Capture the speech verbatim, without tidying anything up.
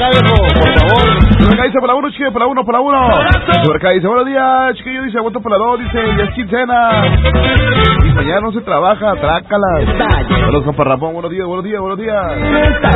acá, viejo, por favor. Por acá dice por la uno, chiquillo, por la uno, por la uno. Por acá dice, buenos días, chiquillo, dice, aguanto por la dos, dice, ya es quincena. Y mañana no se trabaja, trácala. Saludos, compa Ramón, buenos días, buenos días, buenos días.